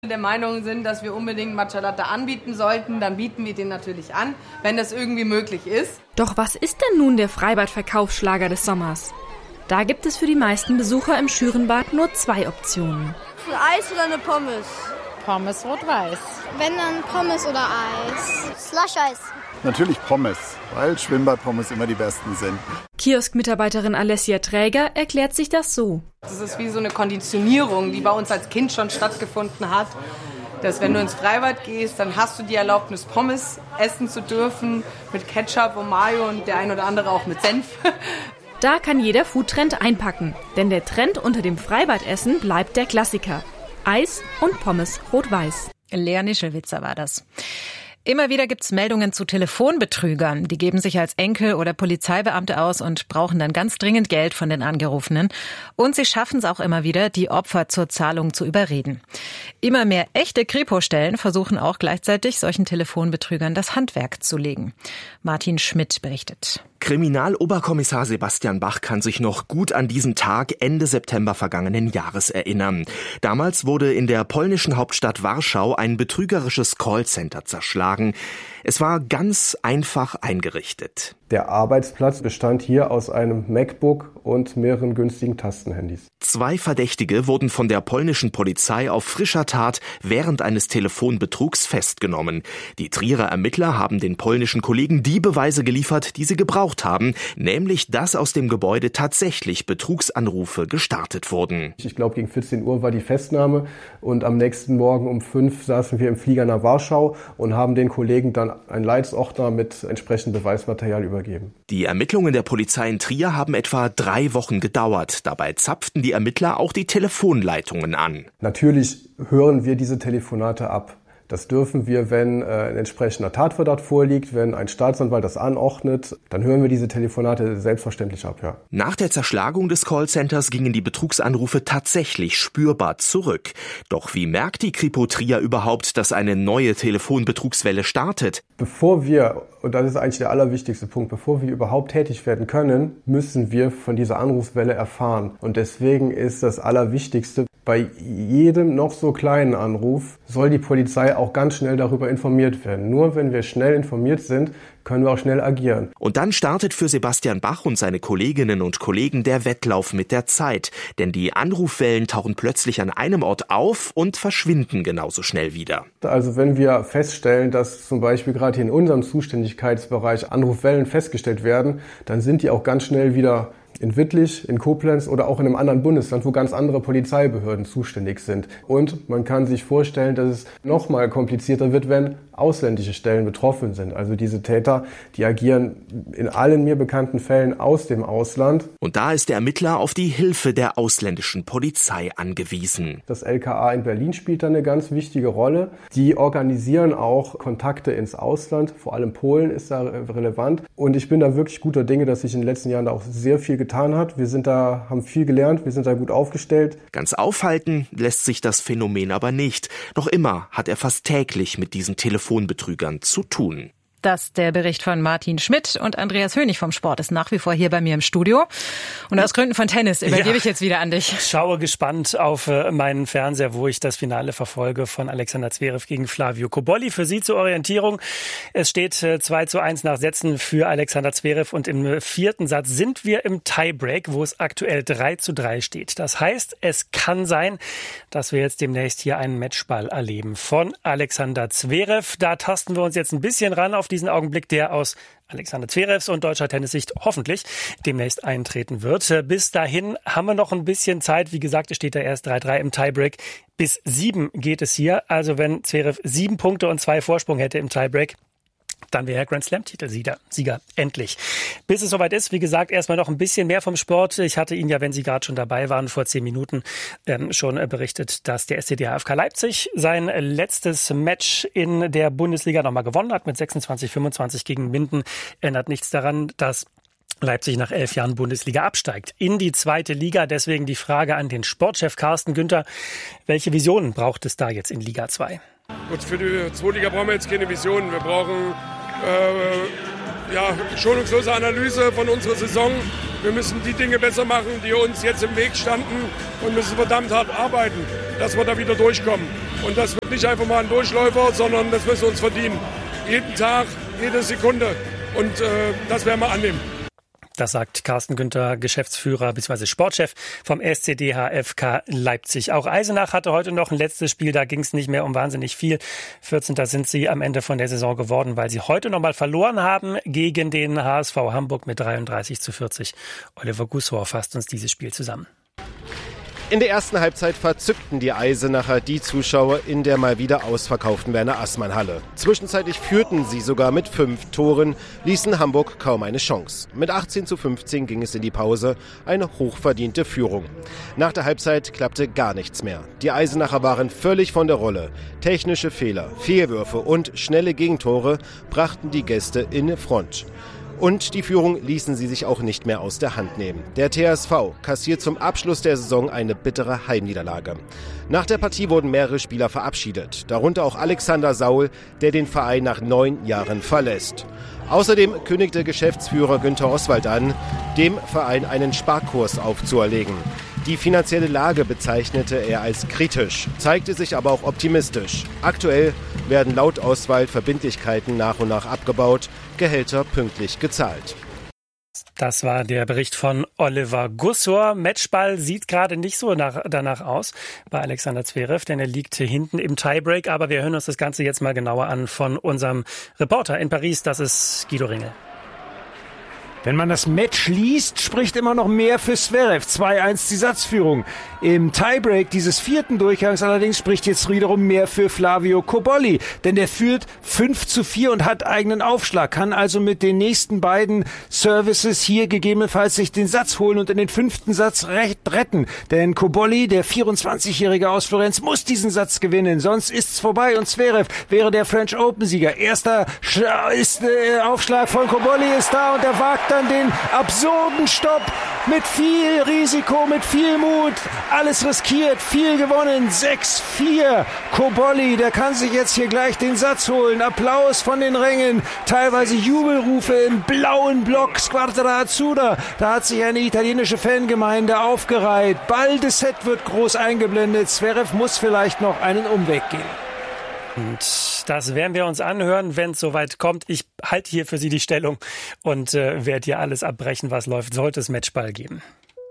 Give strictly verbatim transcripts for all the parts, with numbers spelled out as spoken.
der Meinung sind, dass wir unbedingt Matcha Latte anbieten sollten, dann bieten wir den natürlich an, wenn das irgendwie möglich ist. Doch was ist denn nun der Freibad-Verkaufsschlager des Sommers? Da gibt es für die meisten Besucher im Schürenbad nur zwei Optionen. Ein Eis oder eine Pommes? Pommes rot-weiß. Wenn dann Pommes oder Eis. Slush-Eis. Natürlich Pommes, weil Schwimmbadpommes immer die besten sind. Kioskmitarbeiterin Alessia Träger erklärt sich das so. Das ist wie so eine Konditionierung, die bei uns als Kind schon stattgefunden hat. Dass wenn du ins Freibad gehst, dann hast du die Erlaubnis, Pommes essen zu dürfen mit Ketchup und Mayo und der ein oder andere auch mit Senf. Da kann jeder Foodtrend einpacken, denn der Trend unter dem Freibadessen bleibt der Klassiker. Eis und Pommes rot-weiß. Lea Nischelwitzer war das. Immer wieder gibt's Meldungen zu Telefonbetrügern. Die geben sich als Enkel oder Polizeibeamte aus und brauchen dann ganz dringend Geld von den Angerufenen. Und sie schaffen es auch immer wieder, die Opfer zur Zahlung zu überreden. Immer mehr echte Kripo-Stellen versuchen auch gleichzeitig solchen Telefonbetrügern das Handwerk zu legen. Martin Schmidt berichtet. Kriminaloberkommissar Sebastian Bach kann sich noch gut an diesen Tag Ende September vergangenen Jahres erinnern. Damals wurde in der polnischen Hauptstadt Warschau ein betrügerisches Callcenter zerschlagen. Es war ganz einfach eingerichtet. Der Arbeitsplatz bestand hier aus einem MacBook und mehreren günstigen Tastenhandys. Zwei Verdächtige wurden von der polnischen Polizei auf frischer Tat während eines Telefonbetrugs festgenommen. Die Trierer Ermittler haben den polnischen Kollegen die Beweise geliefert, die sie gebraucht haben, nämlich dass aus dem Gebäude tatsächlich Betrugsanrufe gestartet wurden. Ich glaube, gegen vierzehn Uhr war die Festnahme und am nächsten Morgen um fünf saßen wir im Flieger nach Warschau und haben den Kollegen dann einen Leitsordner mit entsprechendem Beweismaterial übergeben. Die Ermittlungen der Polizei in Trier haben etwa drei Wochen gedauert. Dabei zapften die Ermittler auch die Telefonleitungen an. Natürlich hören wir diese Telefonate ab. Das dürfen wir, wenn äh, ein entsprechender Tatverdacht vorliegt, wenn ein Staatsanwalt das anordnet, dann hören wir diese Telefonate selbstverständlich ab, ja. Nach der Zerschlagung des Callcenters gingen die Betrugsanrufe tatsächlich spürbar zurück. Doch wie merkt die Kripo Trier überhaupt, dass eine neue Telefonbetrugswelle startet? Bevor wir, und das ist eigentlich der allerwichtigste Punkt, bevor wir überhaupt tätig werden können, müssen wir von dieser Anrufswelle erfahren. Und deswegen ist das Allerwichtigste, bei jedem noch so kleinen Anruf soll die Polizei auch ganz schnell darüber informiert werden. Nur wenn wir schnell informiert sind, können wir auch schnell agieren. Und dann startet für Sebastian Bach und seine Kolleginnen und Kollegen der Wettlauf mit der Zeit. Denn die Anrufwellen tauchen plötzlich an einem Ort auf und verschwinden genauso schnell wieder. Also wenn wir feststellen, dass zum Beispiel gerade hier in unserem Zuständigkeitsbereich Anrufwellen festgestellt werden, dann sind die auch ganz schnell wieder in Wittlich, in Koblenz oder auch in einem anderen Bundesland, wo ganz andere Polizeibehörden zuständig sind. Und man kann sich vorstellen, dass es noch mal komplizierter wird, wenn ausländische Stellen betroffen sind. Also diese Täter, die agieren in allen mir bekannten Fällen aus dem Ausland. Und da ist der Ermittler auf die Hilfe der ausländischen Polizei angewiesen. Das L K A in Berlin spielt da eine ganz wichtige Rolle. Die organisieren auch Kontakte ins Ausland, vor allem Polen ist da relevant. Und ich bin da wirklich guter Dinge, dass sich in den letzten Jahren da auch sehr viel getan hat. Wir sind da, haben viel gelernt, wir sind da gut aufgestellt. Ganz aufhalten lässt sich das Phänomen aber nicht. Noch immer hat er fast täglich mit diesen Telefonbetrügern zu tun. Das der Bericht von Martin Schmidt und Andreas Hönig vom Sport ist nach wie vor hier bei mir im Studio. Und aus Gründen von Tennis übergebe ja. ich jetzt wieder an dich. Ich schaue gespannt auf meinen Fernseher, wo ich das Finale verfolge von Alexander Zverev gegen Flavio Cobolli. Für Sie zur Orientierung. Es steht zwei zu eins nach Sätzen für Alexander Zverev und im vierten Satz sind wir im Tiebreak, wo es aktuell drei zu drei steht. Das heißt, es kann sein, dass wir jetzt demnächst hier einen Matchball erleben von Alexander Zverev. Da tasten wir uns jetzt ein bisschen ran auf diesen Augenblick, der aus Alexander Zverevs und deutscher Tennissicht hoffentlich demnächst eintreten wird. Bis dahin haben wir noch ein bisschen Zeit. Wie gesagt, es steht da erst drei drei im Tiebreak. Bis sieben geht es hier. Also wenn Zverev sieben Punkte und zwei Vorsprung hätte im Tiebreak, dann wäre er Grand Slam-Titelsieger, Sieger, endlich. Bis es soweit ist, wie gesagt, erstmal noch ein bisschen mehr vom Sport. Ich hatte Ihnen ja, wenn Sie gerade schon dabei waren, vor zehn Minuten ähm, schon äh, berichtet, dass der S C D H F K Leipzig sein letztes Match in der Bundesliga nochmal gewonnen hat mit sechsundzwanzig fünfundzwanzig gegen Minden. Ändert nichts daran, dass Leipzig nach elf Jahren Bundesliga absteigt in die zweite Liga. Deswegen die Frage an den Sportchef Carsten Günther. Welche Visionen braucht es da jetzt in Liga zwei? Gut, für die zweite Liga brauchen wir jetzt keine Visionen. Wir brauchen äh, ja, schonungslose Analyse von unserer Saison. Wir müssen die Dinge besser machen, die uns jetzt im Weg standen und müssen verdammt hart arbeiten, dass wir da wieder durchkommen. Und das wird nicht einfach mal ein Durchläufer, sondern das müssen wir uns verdienen. Jeden Tag, jede Sekunde. Und äh, das werden wir annehmen. Das sagt Carsten Günther, Geschäftsführer bzw. Sportchef vom S C D H F K Leipzig. Auch Eisenach hatte heute noch ein letztes Spiel, da ging es nicht mehr um wahnsinnig viel. vierzehnter sind sie am Ende von der Saison geworden, weil sie heute nochmal verloren haben gegen den H S V Hamburg mit dreiunddreißig zu vierzig. Oliver Gussor fasst uns dieses Spiel zusammen. In der ersten Halbzeit verzückten die Eisenacher die Zuschauer in der mal wieder ausverkauften Werner-Assmann-Halle. Zwischenzeitlich führten sie sogar mit fünf Toren, ließen Hamburg kaum eine Chance. Mit achtzehn zu fünfzehn ging es in die Pause, eine hochverdiente Führung. Nach der Halbzeit klappte gar nichts mehr. Die Eisenacher waren völlig von der Rolle. Technische Fehler, Fehlwürfe und schnelle Gegentore brachten die Gäste in Front. Und die Führung ließen sie sich auch nicht mehr aus der Hand nehmen. Der T S V kassiert zum Abschluss der Saison eine bittere Heimniederlage. Nach der Partie wurden mehrere Spieler verabschiedet, darunter auch Alexander Saul, der den Verein nach neun Jahren verlässt. Außerdem kündigte Geschäftsführer Günther Oswald an, dem Verein einen Sparkurs aufzuerlegen. Die finanzielle Lage bezeichnete er als kritisch, zeigte sich aber auch optimistisch. Aktuell werden laut Oswald Verbindlichkeiten nach und nach abgebaut, Gehälter pünktlich gezahlt. Das war der Bericht von Oliver Gussor. Matchball sieht gerade nicht so nach, danach aus bei Alexander Zverev, denn er liegt hinten im Tiebreak. Aber wir hören uns das Ganze jetzt mal genauer an von unserem Reporter in Paris. Das ist Guido Ringel. Wenn man das Match liest, spricht immer noch mehr für Zverev. zwei eins die Satzführung. Im Tiebreak dieses vierten Durchgangs allerdings spricht jetzt wiederum mehr für Flavio Cobolli. Denn der führt fünf zu vier und hat eigenen Aufschlag. Kann also mit den nächsten beiden Services hier gegebenenfalls sich den Satz holen und in den fünften Satz recht retten. Denn Cobolli, der vierundzwanzigjährige aus Florenz, muss diesen Satz gewinnen. Sonst ist's vorbei und Zverev wäre der French Open-Sieger. Erster ist, äh, Aufschlag von Cobolli ist da und er wagt dann den absurden Stopp mit viel Risiko, mit viel Mut. Alles riskiert, viel gewonnen. sechs vier. Cobolli, der kann sich jetzt hier gleich den Satz holen. Applaus von den Rängen. Teilweise Jubelrufe im blauen Block. Squadra Azzurra. Da hat sich eine italienische Fangemeinde aufgereiht. Ball des Set wird groß eingeblendet. Zverev muss vielleicht noch einen Umweg gehen. Und das werden wir uns anhören, wenn es soweit kommt. Ich halte hier für Sie die Stellung und äh, werde hier alles abbrechen, was läuft, sollte es Matchball geben.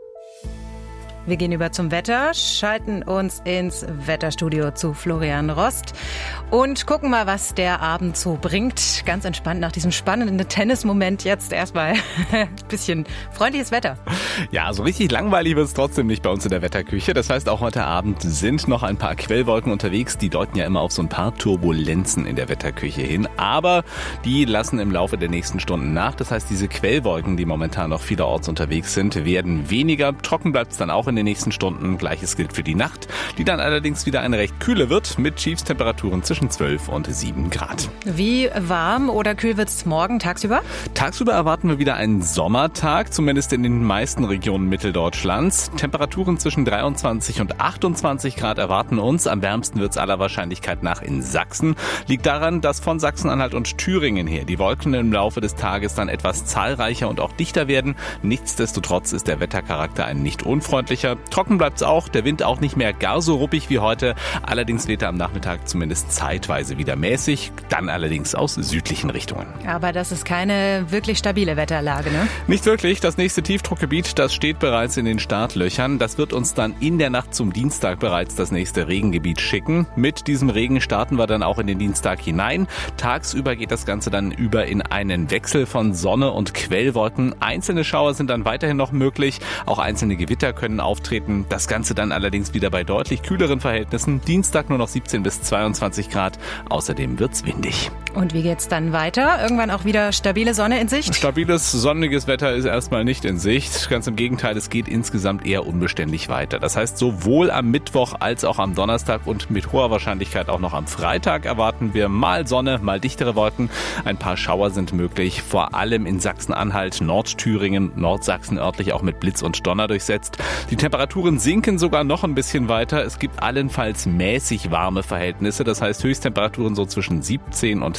Wir gehen über zum Wetter, schalten uns ins Wetterstudio zu Florian Rost und gucken mal, was der Abend so bringt. Ganz entspannt nach diesem spannenden Tennismoment jetzt erstmal ein bisschen freundliches Wetter. Ja, so richtig langweilig wird es trotzdem nicht bei uns in der Wetterküche. Das heißt, auch heute Abend sind noch ein paar Quellwolken unterwegs. Die deuten ja immer auf so ein paar Turbulenzen in der Wetterküche hin. Aber die lassen im Laufe der nächsten Stunden nach. Das heißt, diese Quellwolken, die momentan noch vielerorts unterwegs sind, werden weniger. Trocken bleibt es dann auch in den nächsten Stunden. Gleiches gilt für die Nacht, die dann allerdings wieder eine recht kühle wird mit Tiefstemperaturen zwischen zwölf und sieben Grad. Wie warm oder kühl wird es morgen tagsüber? Tagsüber erwarten wir wieder einen Sommertag, zumindest in den meisten Regionen Mitteldeutschlands. Temperaturen zwischen dreiundzwanzig und achtundzwanzig Grad erwarten uns. Am wärmsten wird es aller Wahrscheinlichkeit nach in Sachsen. Liegt daran, dass von Sachsen-Anhalt und Thüringen her die Wolken im Laufe des Tages dann etwas zahlreicher und auch dichter werden. Nichtsdestotrotz ist der Wettercharakter ein nicht unfreundlicher. Trocken bleibt es auch, der Wind auch nicht mehr gar so ruppig wie heute. Allerdings weht er am Nachmittag zumindest zeitweise wieder mäßig, dann allerdings aus südlichen Richtungen. Aber das ist keine wirklich stabile Wetterlage, ne? Nicht wirklich. Das nächste Tiefdruckgebiet, das steht bereits in den Startlöchern. Das wird uns dann in der Nacht zum Dienstag bereits das nächste Regengebiet schicken. Mit diesem Regen starten wir dann auch in den Dienstag hinein. Tagsüber geht das Ganze dann über in einen Wechsel von Sonne und Quellwolken. Einzelne Schauer sind dann weiterhin noch möglich. Auch einzelne Gewitter können auftreten. Das Ganze dann allerdings wieder bei deutlich kühleren Verhältnissen. Dienstag nur noch siebzehn bis zweiundzwanzig Grad. Außerdem wird's windig. Und wie geht's dann weiter? Irgendwann auch wieder stabile Sonne in Sicht? Stabiles, sonniges Wetter ist erstmal nicht in Sicht. Ganz im Gegenteil, es geht insgesamt eher unbeständig weiter. Das heißt, sowohl am Mittwoch als auch am Donnerstag und mit hoher Wahrscheinlichkeit auch noch am Freitag erwarten wir mal Sonne, mal dichtere Wolken. Ein paar Schauer sind möglich, vor allem in Sachsen-Anhalt, Nordthüringen, Nordsachsen örtlich auch mit Blitz und Donner durchsetzt. Die Temperaturen sinken sogar noch ein bisschen weiter. Es gibt allenfalls mäßig warme Verhältnisse. Das heißt Höchsttemperaturen so zwischen siebzehn und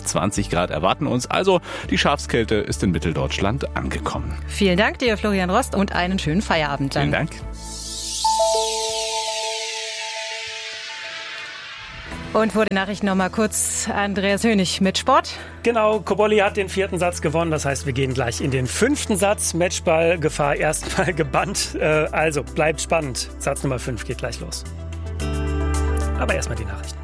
zwanzig Grad erwarten uns. Also die Schafskälte ist in Mitteldeutschland angekommen. Vielen Dank dir, Florian Rost, und einen schönen Feierabend dann. Vielen Dank. Und vor den Nachrichten noch mal kurz Andreas Hönig mit Sport. Genau, Cobolli hat den vierten Satz gewonnen. Das heißt, wir gehen gleich in den fünften Satz. Matchballgefahr erstmal gebannt. Also bleibt spannend. Satz Nummer fünf geht gleich los. Aber erstmal die Nachrichten.